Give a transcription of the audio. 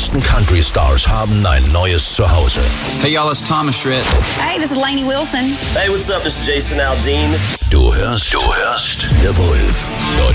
größten Country-Stars haben ein neues Zuhause. Hey y'all, it's Thomas Schritt. Hey, this is Lainey Wilson. Hey, what's up? This is Jason Aldean. Du hörst The Wolf.